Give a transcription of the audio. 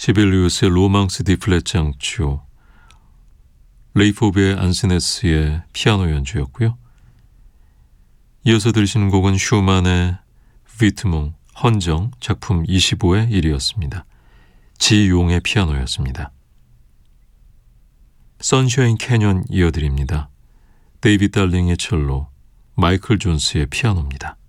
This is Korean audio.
시벨리우스의 로망스 디 플랫 장조, 레이포브의 안스네스의 피아노 연주였고요. 이어서 들으시는 곡은 슈만의 위트몽 헌정 작품 25의 1이었습니다. 지용의 피아노였습니다. 선샤인 캐년 이어드립니다. 데이빗 달링의 첼로, 마이클 존스의 피아노입니다.